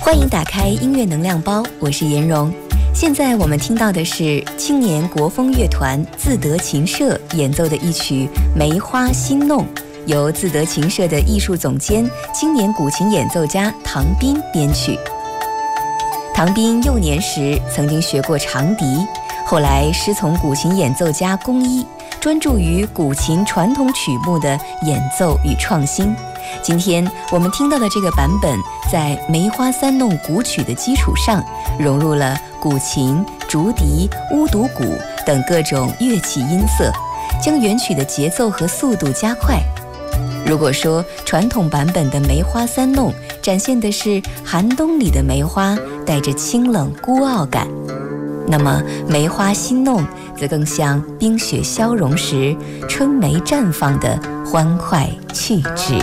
欢迎打开音乐能量包，我是颜蓉。现在我们听到的是青年国风乐团自得琴社演奏的一曲《梅花新弄》，由自得琴社的艺术总监、青年古琴演奏家唐斌编曲。唐斌幼年时曾经学过长笛，后来师从古琴演奏家龚一，专注于古琴传统曲目的演奏与创新。今天我们听到的这个版本，在梅花三弄古曲的基础上，融入了古琴、竹笛、乌独鼓等各种乐器音色，将原曲的节奏和速度加快。如果说传统版本的梅花三弄展现的是寒冬里的梅花带着清冷孤傲感，那么梅花新弄则更像冰雪消融时春梅绽放的欢快趣致。